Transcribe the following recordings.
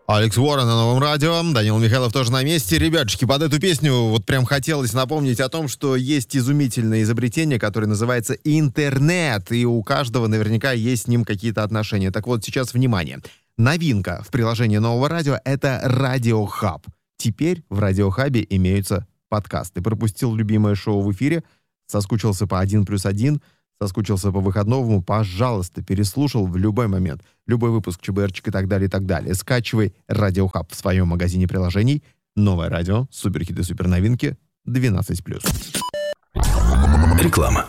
Алекс Уоррен на Новом радио, Данил Михайлов тоже на месте. Ребятушки, под эту песню вот прям хотелось напомнить о том, что есть изумительное изобретение, которое называется интернет, и у каждого наверняка есть с ним какие-то отношения. Так вот, сейчас внимание. Новинка в приложении Нового радио — это Радиохаб. Теперь в Радиохабе имеются подкасты. Пропустил любимое шоу в эфире, соскучился по 1+1, соскучился по выходному, пожалуйста, переслушал в любой момент. Любой выпуск, ЧБРчик и так далее, и так далее. Скачивай Радиохаб в своем магазине приложений. Новое радио, суперхиты, суперновинки, 12+. Реклама.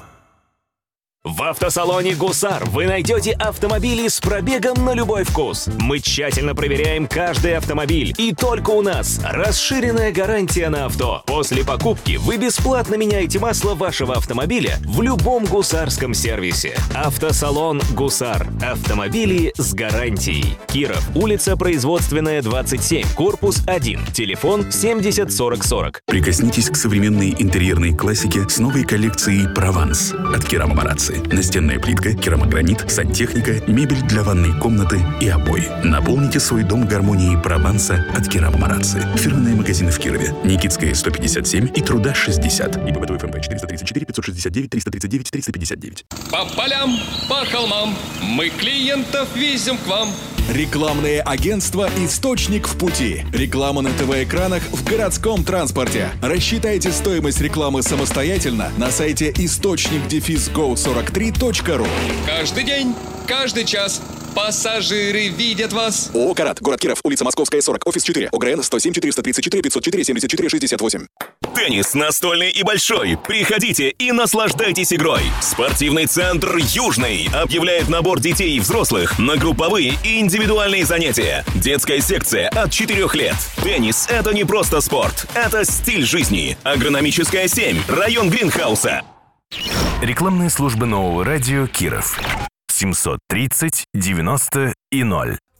В автосалоне «Гусар» вы найдете автомобили с пробегом на любой вкус. Мы тщательно проверяем каждый автомобиль. И только у нас расширенная гарантия на авто. После покупки вы бесплатно меняете масло вашего автомобиля в любом гусарском сервисе. Автосалон «Гусар». Автомобили с гарантией. Киров, улица Производственная, 27, корпус 1. Телефон 70 40 40. Прикоснитесь к современной интерьерной классике с новой коллекцией «Прованс» от Керама Марацци. Настенная плитка, керамогранит, сантехника, мебель для ванной комнаты и обои. Наполните свой дом гармонией Прованса от Керама Марацци. Фирменные магазины в Кирове. Никитская, 157 и Труда, 60. ИП ФМП 434 569 339 359. По полям, по холмам мы клиентов везем к вам. Рекламное агентство «Источник в пути». Реклама на ТВ-экранах в городском транспорте. Рассчитайте стоимость рекламы самостоятельно на сайте источник-go43.ru. Каждый день, каждый час пассажиры видят вас. ООО «Карат», город Киров, улица Московская, 40, офис 4, ОГРН 107 434 504 74 68. Теннис настольный и большой. Приходите и наслаждайтесь игрой. Спортивный центр «Южный» объявляет набор детей и взрослых на групповые и индивидуальные занятия. Детская секция от 4 лет. Теннис — это не просто спорт, это стиль жизни. Агрономическая 7, район Гринхауса. Рекламные службы Нового радио Киров. 730 90 и 0.